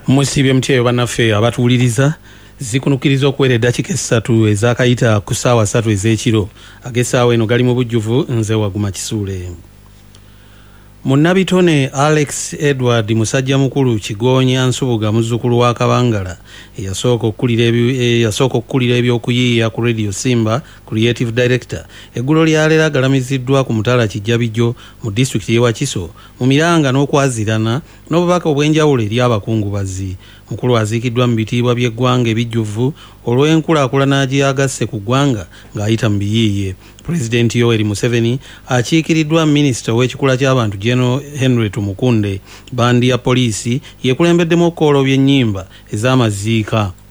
Musibye mutyeyo bannaffe abatuwuliriza zikunukiriza okuwera eddakiika 3 ezakayita ku ssaawa 3 ez'ekiro. Ag'essaawa eno gali mu bujjuvu, nze Waguma Kisuule. Munnabitone Alex Edward musajja mukulu Kigonya Nsubuga muzzukulu wa Kabangala eyasooka okkulira ebyokuyiiya ku Radio Simba Creative Director eggulo lyaleero agalamiziddwa ku mutala Kijjabijjo mu disitulikiti y'e Wakiso mu miranga n'okwazirana n'obubaka obw'enjawulo eri abakungubazi. Mukulu aziikiddwa mu bitiibwa by'eggwanga ebijjuvu olw'enkulaakulana gye yagasse ku ggwanga ng'ayita mu biyiiye. Pulezidenti Yoweri Museveni akiikiriddwa minisita w'ekikula ky'abantu General Henry Tumukunde. Bandi ya poliisi yeekulembeddemu okukoolobya ennyimba ez'amaziika.